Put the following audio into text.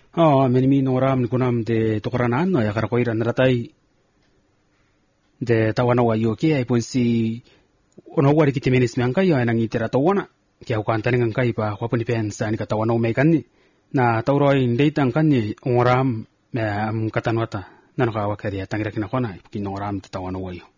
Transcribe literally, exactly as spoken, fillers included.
Oh, menimi noram kunam de tokoranan no ya karakoira naratai de tawana wa yoki ai ponsi ono wari kiti menis miangka yo nang itera tawana kia ukan taningan kai pa kwa puni pensa ni katawana o mekan ni na tauroi ndeitang kan ni ngoram me am katanwata nanaka wakari tangira kina kona ki noram tawana wa yo